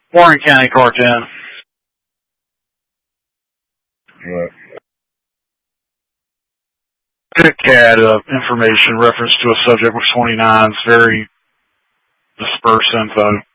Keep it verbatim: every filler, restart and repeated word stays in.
Warren County, Car ten. What? Dick had uh, information reference to a subject with twenty-nine. It's very dispersed info.